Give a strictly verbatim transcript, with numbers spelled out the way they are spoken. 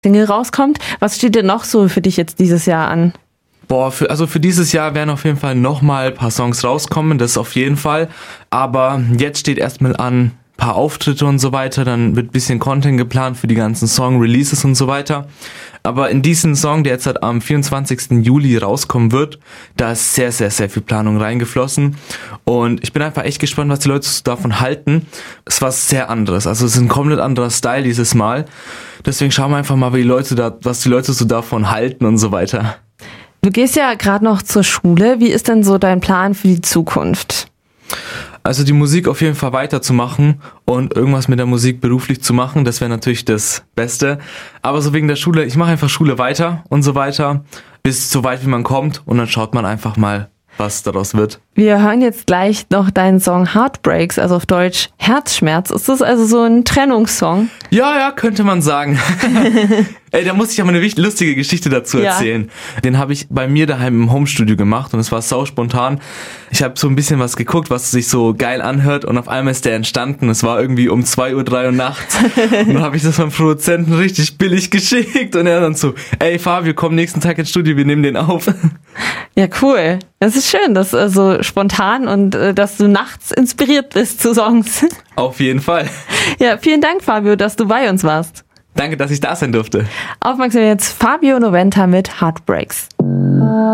Single rauskommt. Was steht denn noch so für dich jetzt dieses Jahr an? Boah, für, also für dieses Jahr werden auf jeden Fall nochmal ein paar Songs rauskommen, das auf jeden Fall. Aber jetzt steht erstmal an, ein paar Auftritte und so weiter, dann wird ein bisschen Content geplant für die ganzen Song-Releases und so weiter. Aber in diesen Song, der jetzt halt am vierundzwanzigsten Juli rauskommen wird, da ist sehr, sehr, sehr viel Planung reingeflossen. Und ich bin einfach echt gespannt, was die Leute davon halten. Es war sehr anderes, also es ist ein komplett anderer Style dieses Mal. Deswegen schauen wir einfach mal, wie die Leute da, was die Leute so davon halten und so weiter. Du gehst ja gerade noch zur Schule. Wie ist denn so dein Plan für die Zukunft? Also die Musik auf jeden Fall weiterzumachen und irgendwas mit der Musik beruflich zu machen, das wäre natürlich das Beste. Aber so wegen der Schule, ich mache einfach Schule weiter und so weiter, bis so weit wie man kommt und dann schaut man einfach mal, was daraus wird. Wir hören jetzt gleich noch deinen Song Heartbreaks, also auf Deutsch Herzschmerz. Ist das also so ein Trennungssong? Ja, ja, könnte man sagen. Ey, da muss ich aber eine lustige Geschichte dazu erzählen. Ja. Den habe ich bei mir daheim im Homestudio gemacht und es war sau spontan. Ich habe so ein bisschen was geguckt, was sich so geil anhört und auf einmal ist der entstanden. Es war irgendwie um zwei Uhr, drei Uhr nachts und dann habe ich das beim Produzenten richtig billig geschickt und er dann so, ey Fabio, komm nächsten Tag ins Studio, wir nehmen den auf. Ja, cool. Das ist schön, dass äh, so spontan und äh, dass du nachts inspiriert bist zu Songs. Auf jeden Fall. Ja, vielen Dank, Fabio, dass du bei uns warst. Danke, dass ich da sein durfte. Aufmerksam jetzt Fabio Noventa mit Heartbreaks.